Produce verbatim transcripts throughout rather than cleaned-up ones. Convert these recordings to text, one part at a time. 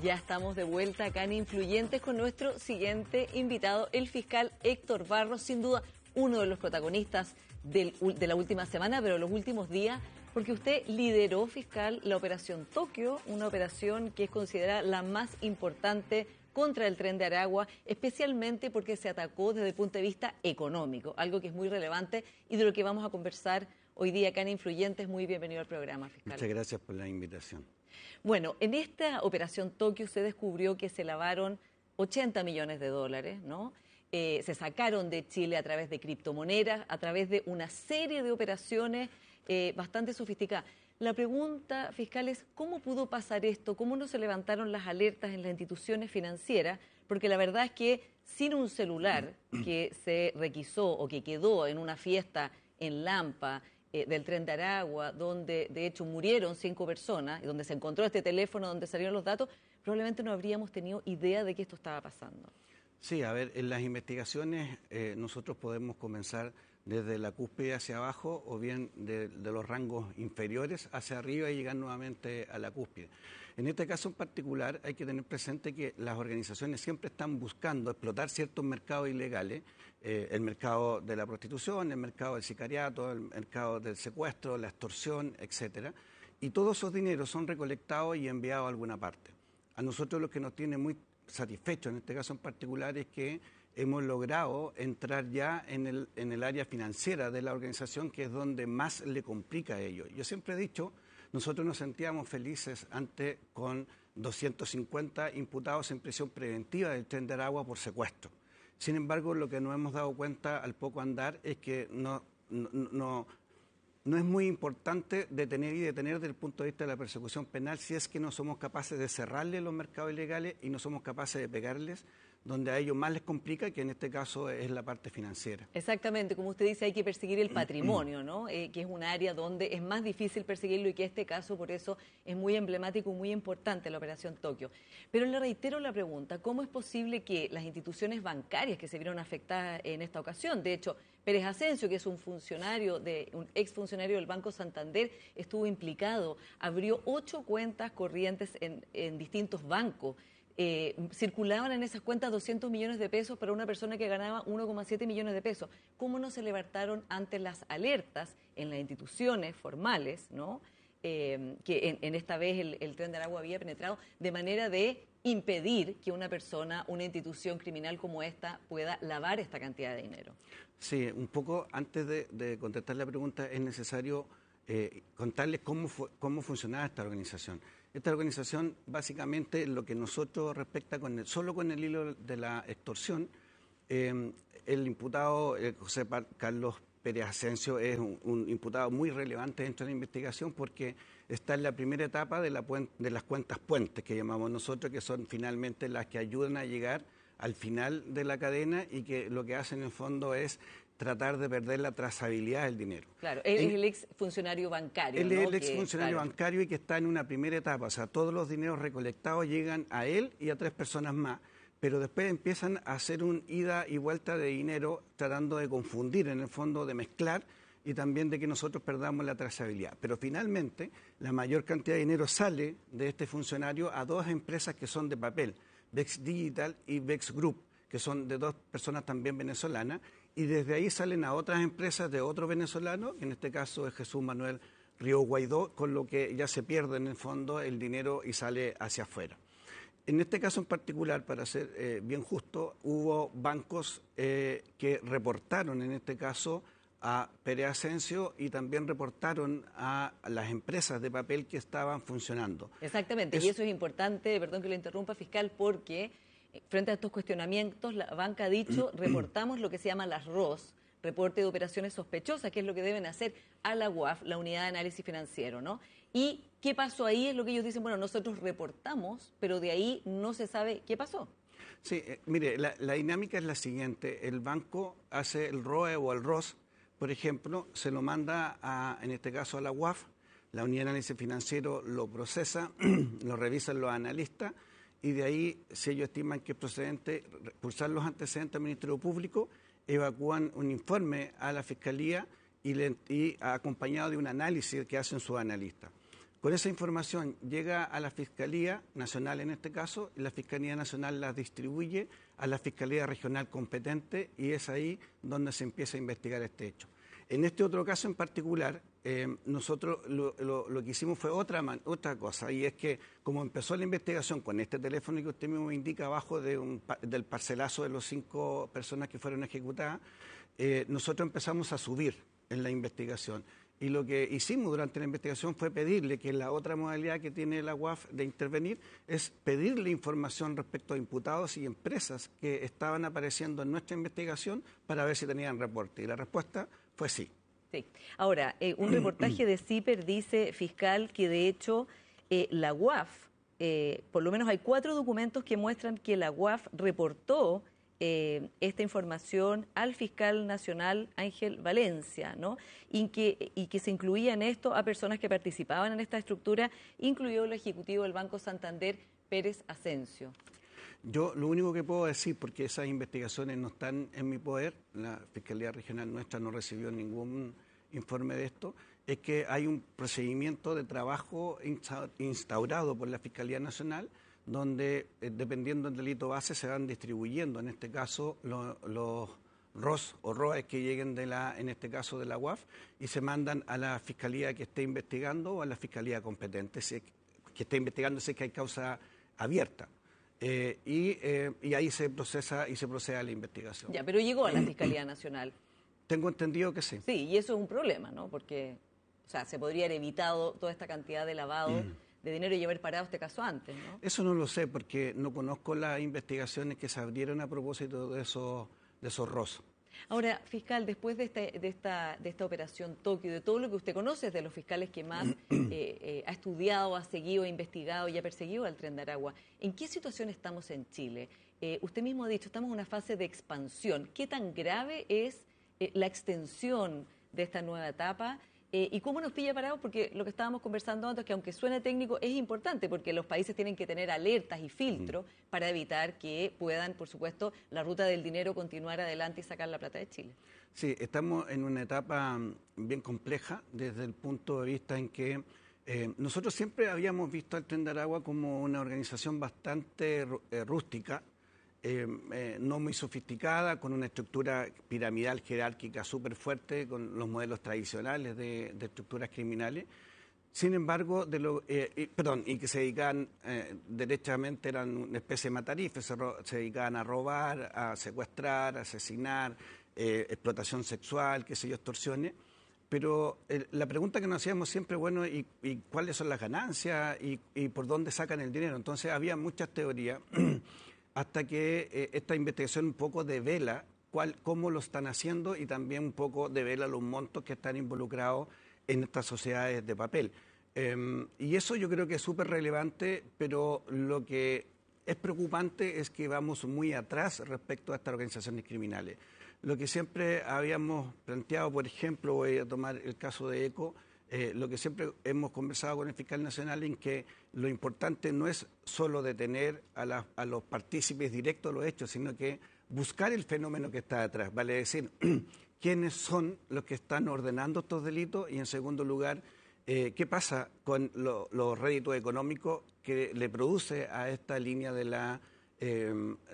Ya estamos de vuelta acá en Influyentes con nuestro siguiente invitado, el fiscal Héctor Barros, sin duda uno de los protagonistas del, de la última semana, pero de los últimos días, porque usted lideró, fiscal, la Operación Tokio, una operación que es considerada la más importante contra el Tren de Aragua, especialmente porque se atacó desde el punto de vista económico, algo que es muy relevante y de lo que vamos a conversar hoy día acá en Influyentes. Muy bienvenido al programa, fiscal. Muchas gracias por la invitación. Bueno, en esta Operación Tokio usted descubrió que se lavaron ochenta millones de dólares, ¿no? Eh, se sacaron de Chile a través de criptomonedas, a través de una serie de operaciones eh, bastante sofisticadas. La pregunta, fiscal, es ¿cómo pudo pasar esto? ¿Cómo no se levantaron las alertas en las instituciones financieras? Porque la verdad es que sin un celular que se requisó o que quedó en una fiesta en Lampa, Eh, del Tren de Aragua, donde de hecho murieron cinco personas, y donde se encontró este teléfono donde salieron los datos, probablemente no habríamos tenido idea de que esto estaba pasando. Sí, a ver, en las investigaciones eh, nosotros podemos comenzar desde la cúspide hacia abajo o bien de, de los rangos inferiores hacia arriba y llegar nuevamente a la cúspide. En este caso en particular hay que tener presente que las organizaciones siempre están buscando explotar ciertos mercados ilegales, eh, el mercado de la prostitución, el mercado del sicariato, el mercado del secuestro, la extorsión, etcétera. Y todos esos dineros son recolectados y enviados a alguna parte. A nosotros lo que nos tiene muy satisfechos en este caso en particular es que hemos logrado entrar ya en el, en el área financiera de la organización, que es donde más le complica a ellos. Yo siempre he dicho, nosotros nos sentíamos felices antes con doscientos cincuenta imputados en prisión preventiva del Tren de Aragua por secuestro. Sin embargo, lo que nos hemos dado cuenta al poco andar es que no, no, no, no es muy importante detener y detener desde el punto de vista de la persecución penal si es que no somos capaces de cerrarle los mercados ilegales y no somos capaces de pegarles donde a ellos más les complica, que en este caso es la parte financiera. Exactamente, como usted dice, hay que perseguir el patrimonio, ¿no? Eh, que es un área donde es más difícil perseguirlo y que este caso, por eso, es muy emblemático y muy importante la Operación Tokio. Pero le reitero la pregunta, ¿cómo es posible que las instituciones bancarias que se vieron afectadas en esta ocasión, de hecho, Pérez Ascencio, que es un funcionario, de, un exfuncionario del Banco Santander, estuvo implicado, abrió ocho cuentas corrientes en, en distintos bancos, Eh, circulaban en esas cuentas doscientos millones de pesos para una persona que ganaba uno coma siete millones de pesos. ¿Cómo no se levantaron ante las alertas en las instituciones formales, ¿no? Eh, que en, en esta vez el, el Tren de Aragua había penetrado de manera de impedir que una persona, una institución criminal como esta pueda lavar esta cantidad de dinero? Sí, un poco antes de, de contestar la pregunta es necesario eh, contarles cómo, fu cómo funcionaba esta organización. Esta organización, básicamente, lo que nosotros respecta con el, solo con el hilo de la extorsión, eh, el imputado eh, José Carlos Pérez Ascencio es un, un imputado muy relevante dentro de la investigación porque está en la primera etapa de, la de las cuentas puentes que llamamos nosotros, que son finalmente las que ayudan a llegar al final de la cadena y que lo que hacen en el fondo es tratar de perder la trazabilidad del dinero. Claro, él es el ex funcionario bancario. Él ¿no? es el ex funcionario claro. bancario y que está en una primera etapa, o sea, todos los dineros recolectados llegan a él y a tres personas más, pero después empiezan a hacer un ida y vuelta de dinero tratando de confundir, en el fondo de mezclar y también de que nosotros perdamos la trazabilidad. Pero finalmente la mayor cantidad de dinero sale de este funcionario a dos empresas que son de papel, Vex Digital y Vex Group, que son de dos personas también venezolanas, y desde ahí salen a otras empresas de otro venezolano, que en este caso es Jesús Manuel Río Guaidó, con lo que ya se pierde en el fondo el dinero y sale hacia afuera. En este caso en particular, para ser eh, bien justo, hubo bancos eh, que reportaron en este caso a Pérez Ascencio y también reportaron a las empresas de papel que estaban funcionando. Exactamente, es... y eso es importante, perdón que lo interrumpa, fiscal, porque frente a estos cuestionamientos, la banca ha dicho, reportamos lo que se llama las R O S, reporte de operaciones sospechosas, que es lo que deben hacer a la U A F, la Unidad de Análisis Financiero, ¿no? ¿Y qué pasó ahí? Es lo que ellos dicen, bueno, nosotros reportamos, pero de ahí no se sabe qué pasó. Sí, eh, mire, la, la dinámica es la siguiente, el banco hace el R O E o el R O S, por ejemplo, se lo manda, a, en este caso, a la U A F, la Unidad de Análisis Financiero lo procesa, lo revisan los analistas, y de ahí, si ellos estiman que es procedente, cursar los antecedentes al Ministerio Público, evacúan un informe a la Fiscalía y, le, y acompañado de un análisis que hacen sus analistas. Con esa información llega a la Fiscalía Nacional en este caso, y la Fiscalía Nacional la distribuye a la Fiscalía Regional competente y es ahí donde se empieza a investigar este hecho. En este otro caso en particular, eh, nosotros lo, lo, lo que hicimos fue otra, otra cosa, y es que como empezó la investigación con este teléfono que usted mismo indica abajo de un, del parcelazo de las cinco personas que fueron ejecutadas, eh, nosotros empezamos a subir en la investigación. Y lo que hicimos durante la investigación fue pedirle que la otra modalidad que tiene la U A F de intervenir es pedirle información respecto a imputados y empresas que estaban apareciendo en nuestra investigación para ver si tenían reporte. Y la respuesta fue sí. Sí. Ahora, eh, un reportaje de CIPER dice, fiscal, que de hecho eh, la U A F, eh, por lo menos hay cuatro documentos que muestran que la U A F reportó Eh, esta información al fiscal nacional Ángel Valencia, ¿no? Y que, y que se incluía en esto a personas que participaban en esta estructura, incluido el ejecutivo del Banco Santander, Pérez Asensio. Yo lo único que puedo decir, porque esas investigaciones no están en mi poder, la Fiscalía Regional nuestra no recibió ningún informe de esto, es que hay un procedimiento de trabajo instaurado por la Fiscalía Nacional donde, eh, dependiendo del delito base, se van distribuyendo, en este caso, los lo R O S o R O A que lleguen, de la, en este caso, de la U A F, y se mandan a la Fiscalía que esté investigando o a la Fiscalía competente, si es, que esté investigando si es que hay causa abierta. Eh, y, eh, y ahí se procesa y se procede a la investigación. Ya, pero llegó a la Fiscalía Nacional. Tengo entendido que sí. Sí, y eso es un problema, ¿no? Porque, o sea, se podría haber evitado toda esta cantidad de lavado mm. de dinero y haber parado este caso antes, ¿no? Eso no lo sé porque no conozco las investigaciones que se abrieron a propósito de esos, de esos R O S. Ahora, fiscal, después de esta, de, esta, de esta operación Tokio, de todo lo que usted conoce, de los fiscales que más eh, eh, ha estudiado, ha seguido, ha investigado y ha perseguido al Tren de Aragua, ¿en qué situación estamos en Chile? Eh, usted mismo ha dicho, estamos en una fase de expansión. ¿Qué tan grave es eh, la extensión de esta nueva etapa? Eh, ¿Y cómo nos pilla parados? Porque lo que estábamos conversando antes, que aunque suene técnico, es importante porque los países tienen que tener alertas y filtros mm. para evitar que puedan, por supuesto, la ruta del dinero continuar adelante y sacar la plata de Chile. Sí, estamos en una etapa bien compleja desde el punto de vista en que eh, nosotros siempre habíamos visto al Tren de Aragua como una organización bastante eh, rústica, Eh, eh, no muy sofisticada, con una estructura piramidal jerárquica súper fuerte, con los modelos tradicionales de, de estructuras criminales. Sin embargo, de lo, eh, y, perdón, y que se dedicaban, eh, derechamente eran una especie de matarifes, se, ro, se dedicaban a robar, a secuestrar, a asesinar, eh, explotación sexual, qué sé yo, extorsiones. Pero eh, la pregunta que nos hacíamos siempre, bueno, ¿y, y cuáles son las ganancias y, y por dónde sacan el dinero? Entonces había muchas teorías hasta que eh, esta investigación un poco devela cuál, cómo lo están haciendo y también un poco devela los montos que están involucrados en estas sociedades de papel. Eh, y eso yo creo que es súper relevante, pero lo que es preocupante es que vamos muy atrás respecto a estas organizaciones criminales. Lo que siempre habíamos planteado, por ejemplo, voy a tomar el caso de ECO, Eh, lo que siempre hemos conversado con el fiscal nacional en que lo importante no es solo detener a, la, a los partícipes directos de los hechos, sino que buscar el fenómeno que está detrás, vale decir, quiénes son los que están ordenando estos delitos y, en segundo lugar, eh, qué pasa con lo, los réditos económicos que le produce a esta línea de la, eh,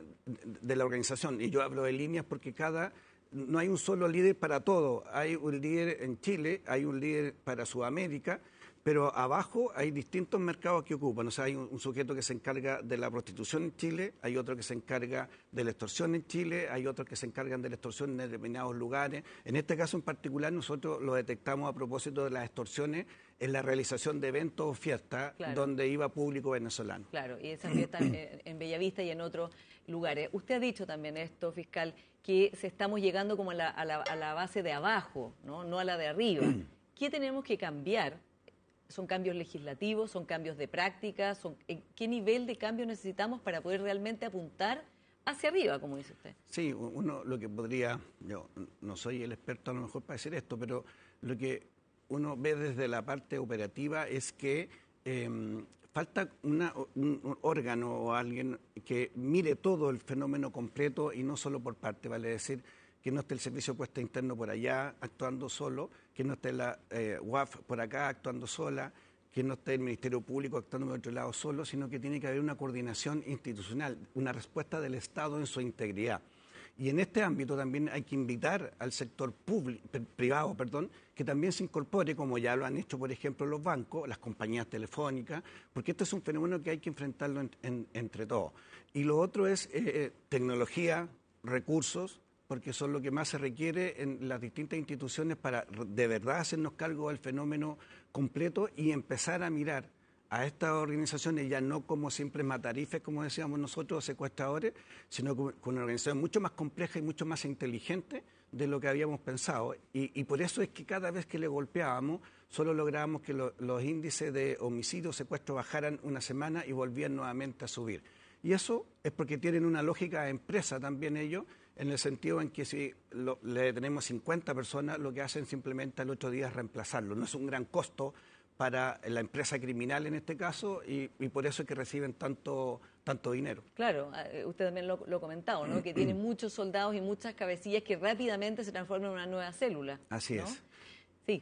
de la organización. Y yo hablo de líneas porque cada... No hay un solo líder para todo, hay un líder en Chile, hay un líder para Sudamérica, pero abajo hay distintos mercados que ocupan. O sea, hay un, un sujeto que se encarga de la prostitución en Chile, hay otro que se encarga de la extorsión en Chile, hay otros que se encargan de la extorsión en determinados lugares. En este caso en particular nosotros lo detectamos a propósito de las extorsiones en la realización de eventos o fiestas, claro, donde iba público venezolano. Claro, y esas fiestas en, en Bellavista y en otros lugares. Usted ha dicho también esto, fiscal, que se estamos llegando como a la, a la, a la base de abajo, ¿no? No a la de arriba. ¿Qué tenemos que cambiar? ¿Son cambios legislativos? ¿Son cambios de práctica? ¿Son, ¿en qué nivel de cambio necesitamos para poder realmente apuntar hacia arriba, como dice usted? Sí, uno lo que podría, yo no soy el experto a lo mejor para decir esto, pero lo que uno ve desde la parte operativa es que eh, falta una, un, un órgano o alguien que mire todo el fenómeno completo y no solo por parte, vale decir, que no esté el Servicio de Puesta Interno por allá actuando solo, que no esté la eh, U A F por acá actuando sola, que no esté el Ministerio Público actuando por otro lado solo, sino que tiene que haber una coordinación institucional, una respuesta del Estado en su integridad. Y en este ámbito también hay que invitar al sector público, privado, perdón, que también se incorpore, como ya lo han hecho, por ejemplo, los bancos, las compañías telefónicas, porque este es un fenómeno que hay que enfrentarlo en, en, entre todos. Y lo otro es eh, tecnología, recursos, porque son lo que más se requiere en las distintas instituciones para de verdad hacernos cargo del fenómeno completo y empezar a mirar a estas organizaciones ya no como simples matarifes, como decíamos nosotros, secuestradores, sino con una organización mucho más compleja y mucho más inteligente de lo que habíamos pensado. Y, y por eso es que cada vez que le golpeábamos, solo lográbamos que lo, los índices de homicidio, secuestro bajaran una semana y volvían nuevamente a subir. Y eso es porque tienen una lógica de empresa también ellos, en el sentido en que si lo, le tenemos cincuenta personas, lo que hacen simplemente al otro día es reemplazarlo. No es un gran costo para la empresa criminal en este caso y, y por eso es que reciben tanto, tanto dinero. Claro, usted también lo, lo ha comentado, ¿no? Que tienen muchos soldados y muchas cabecillas que rápidamente se transforman en una nueva célula. Así ¿no? es. Sí.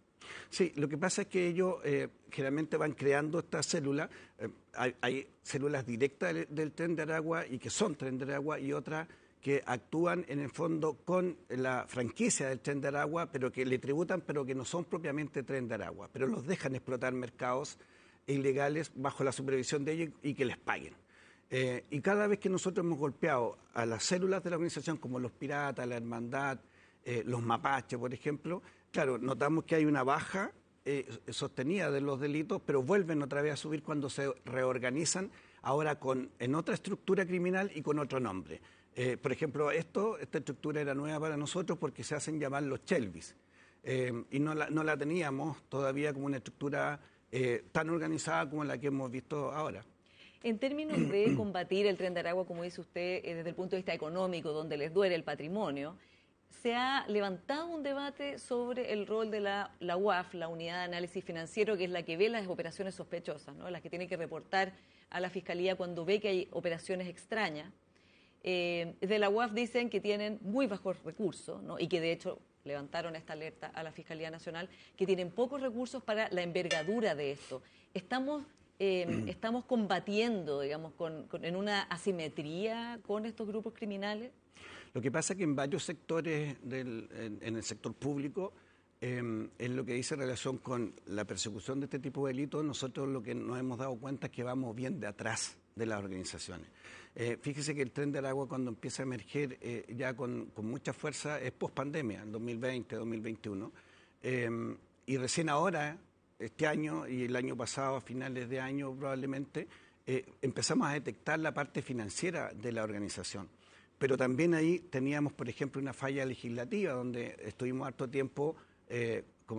Sí, lo que pasa es que ellos eh, generalmente van creando estas células. Eh, hay, hay células directas del, del Tren de Aragua y que son Tren de Aragua y otras que actúan en el fondo con la franquicia del Tren de Aragua, pero que le tributan, pero que no son propiamente Tren de Aragua, pero los dejan explotar mercados ilegales bajo la supervisión de ellos y que les paguen. Eh, y cada vez que nosotros hemos golpeado a las células de la organización, como los piratas, la hermandad, eh, los mapaches, por ejemplo, claro, notamos que hay una baja eh, sostenida de los delitos, pero vuelven otra vez a subir cuando se reorganizan, ahora con, en otra estructura criminal y con otro nombre. Eh, por ejemplo, esto, esta estructura era nueva para nosotros porque se hacen llamar los Chelvis eh, y no la, no la teníamos todavía como una estructura eh, tan organizada como la que hemos visto ahora. En términos de combatir el Tren de Aragua, como dice usted, eh, desde el punto de vista económico, donde les duele el patrimonio, se ha levantado un debate sobre el rol de la, la U A F, la Unidad de Análisis Financiero, que es la que ve las operaciones sospechosas, ¿no? Las que tiene que reportar a la Fiscalía cuando ve que hay operaciones extrañas. Eh, de la U A F dicen que tienen muy bajos recursos, ¿no? Y que de hecho levantaron esta alerta a la Fiscalía Nacional, que tienen pocos recursos para la envergadura de esto. Estamos, eh, estamos combatiendo, digamos, con, con, en una asimetría con estos grupos criminales. Lo que pasa es que en varios sectores, del, en, en el sector público, eh, en lo que dice relación con la persecución de este tipo de delitos, nosotros lo que nos hemos dado cuenta es que vamos bien de atrás de las organizaciones. Eh, fíjese que el Tren de Aragua cuando empieza a emerger eh, ya con, con mucha fuerza es post-pandemia, en dos mil veinte, dos mil veintiuno, eh, y recién ahora, este año y el año pasado, a finales de año probablemente, eh, empezamos a detectar la parte financiera de la organización. Pero también ahí teníamos, por ejemplo, una falla legislativa donde estuvimos harto tiempo eh,